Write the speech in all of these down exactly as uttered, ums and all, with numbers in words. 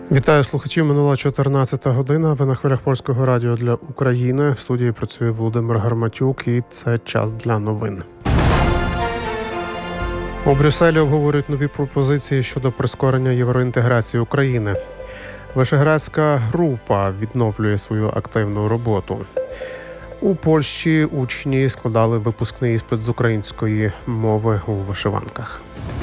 Вітаю слухачів. Минула чотирнадцята година. Ви на хвилях Польського радіо для України. В студії працює Володимир Гарматюк і це час для новин. У Брюсселі обговорюють нові пропозиції щодо прискорення євроінтеграції України. Вишеградська група відновлює свою активну роботу. У Польщі учні складали випускний іспит з української мови у вишиванках.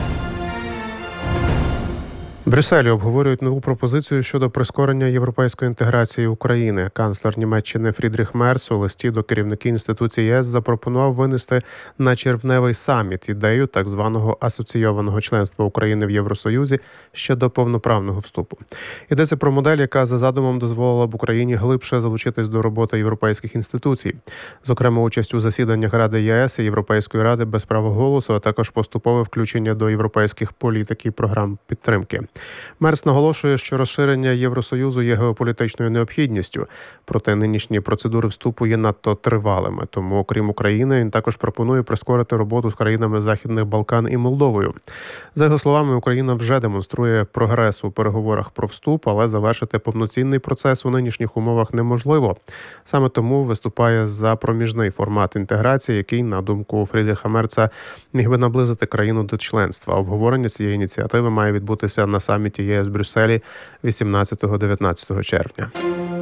В Брюсселі обговорюють нову пропозицію щодо прискорення європейської інтеграції України. Канцлер Німеччини Фрідріх Мерц у листі до керівників інституцій ЄС запропонував винести на червневий саміт ідею так званого асоційованого членства України в Євросоюзі ще до повноправного вступу. Йдеться про модель, яка за задумом дозволила б Україні глибше залучитись до роботи європейських інституцій. Зокрема, участь у засіданнях Ради ЄС і Європейської Ради без права голосу, а також поступове включення до європейських політик і програм підтримки. Мерц наголошує, що розширення Євросоюзу є геополітичною необхідністю, проте нинішні процедури вступу є надто тривалими. Тому, окрім України, він також пропонує прискорити роботу з країнами Західних Балкан і Молдовою. За його словами, Україна вже демонструє прогрес у переговорах про вступ, але завершити повноцінний процес у нинішніх умовах неможливо. Саме тому виступає за проміжний формат інтеграції, який, на думку Фрідріха Мерца, міг би наблизити країну до членства. Обговорення цієї ініціативи має відбутися на саміті ЄС в Брюсселі вісімнадцятого-дев'ятнадцятого червня.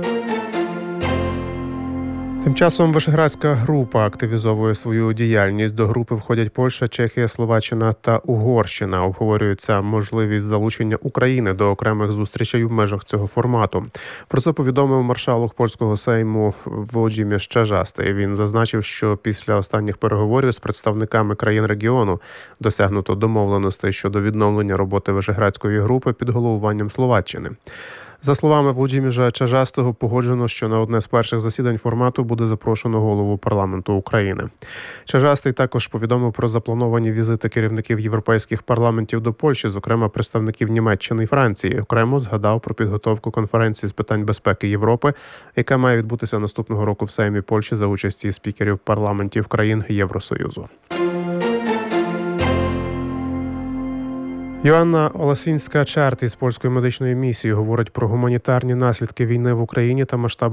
Тим часом Вишеградська група активізовує свою діяльність. До групи входять Польща, Чехія, Словаччина та Угорщина. Обговорюється можливість залучення України до окремих зустрічей в межах цього формату. Про це повідомив маршалок польського сейму Вłodzimierz Czarzasty. Він зазначив, що після останніх переговорів з представниками країн регіону досягнуто домовленостей щодо відновлення роботи Вишеградської групи під головуванням Словаччини. За словами Вłodzimierza Czarzastego, погоджено, що на одне з перших засідань формату буде запрошено голову парламенту України. Czarzasty також повідомив про заплановані візити керівників європейських парламентів до Польщі, зокрема представників Німеччини і Франції. Окремо згадав про підготовку конференції з питань безпеки Європи, яка має відбутися наступного року в Сеймі Польщі за участі спікерів парламентів країн Євросоюзу. Йоанна Оласінська-Чарт із польської медичної місії говорить про гуманітарні наслідки війни в Україні та масштаби